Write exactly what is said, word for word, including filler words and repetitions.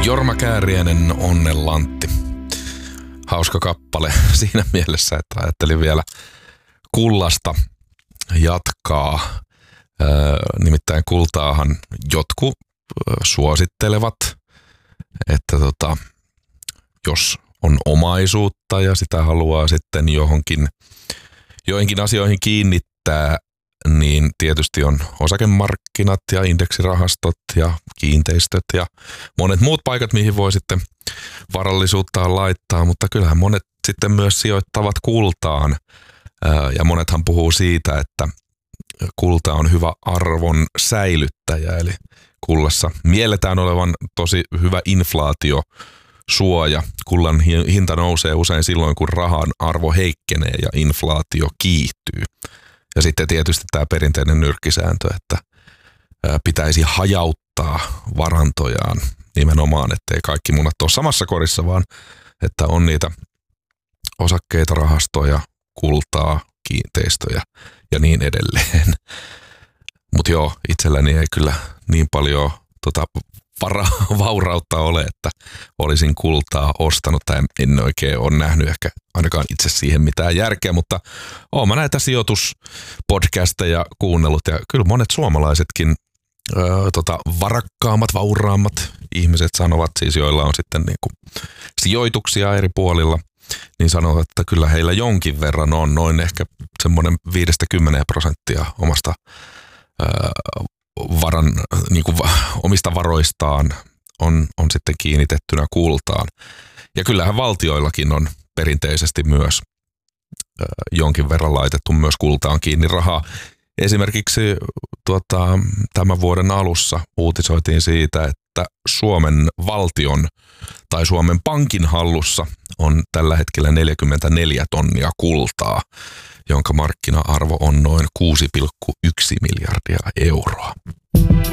Jorma Kääriäinen, Onnenlantti. Hauska kappale siinä mielessä, että ajattelin vielä kullasta jatkaa. Öö, nimittäin kultaahan jotkut suosittelevat, että tota, jos on omaisuutta ja sitä haluaa sitten johonkin, joihinkin asioihin kiinnittää, niin tietysti on osakemarkkinat ja indeksirahastot ja kiinteistöt ja monet muut paikat, mihin voi sitten varallisuuttaan laittaa, mutta kyllähän monet sitten myös sijoittavat kultaan ja monethan puhuu siitä, että kulta on hyvä arvon säilyttäjä, eli kullassa mielletään olevan tosi hyvä inflaatiosuoja. Kullan hinta nousee usein silloin, kun rahan arvo heikkenee ja inflaatio kiihtyy. Ja sitten tietysti tämä perinteinen nyrkkisääntö, että pitäisi hajauttaa varantojaan nimenomaan, ettei kaikki munat ole samassa korissa, vaan että on niitä osakkeita, rahastoja, kultaa, kiinteistöjä ja niin edelleen. Mutta joo, itselläni ei kyllä niin paljon tota, vara, vaurautta ole, että olisin kultaa ostanut tai en oikein ole nähnyt ehkä ainakaan itse siihen mitään järkeä, mutta oon mä näitä sijoituspodcasteja kuunnellut ja kyllä monet suomalaisetkin öö, tota, varakkaammat, vauraammat ihmiset sanovat siis, joilla on sitten niinku sijoituksia eri puolilla, niin sanovat, että kyllä heillä jonkin verran on noin ehkä semmoinen viidestä kymmeneen prosenttia omasta öö, varan, niin kuin omista varoistaan on, on sitten kiinnitettynä kultaan. Ja kyllähän valtioillakin on perinteisesti myös ö, jonkin verran laitettu myös kultaan kiinni rahaa. Esimerkiksi tuota, tämän vuoden alussa uutisoitiin siitä, että Suomen valtion tai Suomen Pankin hallussa on tällä hetkellä neljäkymmentäneljä tonnia kultaa, jonka markkina-arvo on noin kuusi pilkku yksi miljardia euroa.